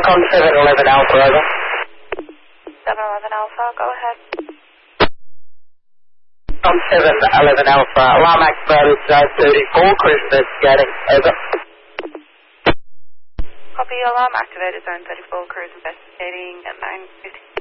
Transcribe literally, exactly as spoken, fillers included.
Com seven eleven Alpha, over. seven eleven Alpha, go ahead. Com seven eleven Alpha, alarm activated, zone thirty-four, cruise investigating, over. Copy, alarm activated, zone thirty-four, cruise investigating at nine fifty.